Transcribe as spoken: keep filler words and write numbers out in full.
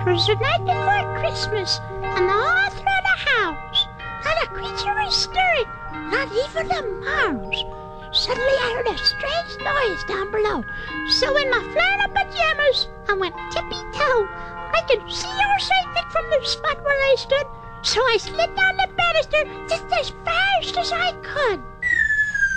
'Twas the night before Christmas, and all through the house not a creature was stirring, not even a mouse. Suddenly I heard a strange noise down below, so in my flannel pajamas I went tippy-toe. I could see your sight thick from the spot where I stood, so I slid down the banister just as fast as I could.